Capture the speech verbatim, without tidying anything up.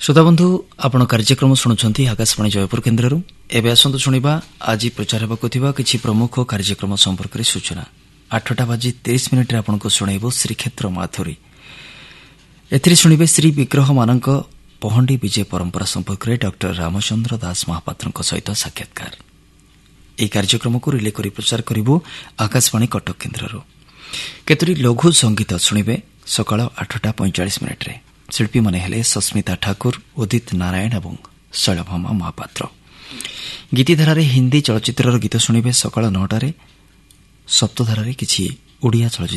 श्रोताबंधु आपण कार्यक्रम शुणुंट आकाशवाणी जयपुर केन्द्र एवं आसतु शुणा आज प्रचार होगा किसी प्रमुख कार्यक्रम संपर्क में सूचना आठटा बाजी तीस मिनिट्रे आपको शुणव श्रीक्षेत्र माथुरी एथिरे शुणिबे श्री विग्रह मानक पहंडी विजय परंपरा संपर्क में डॉक्टर रामचंद्र दास महापात्र सहित साक्षात्कार यह कार्यक्रम को रिले कर प्रचार करूँ आकाशवाणी कटक केन्द्र केतोटी लघु संगीत शुणिबे सकाळ आठटा पैंचाश मिनिट्रे शिल्पी माने हेले सस्मिता ठाकुर उदित नारायण और शैलभामा महापात्र गीतिधारा हिंदी चलचित्र गीत शुणिबे सकाळ नौटारे सप्तधारा किछि ओडिया चलचित्र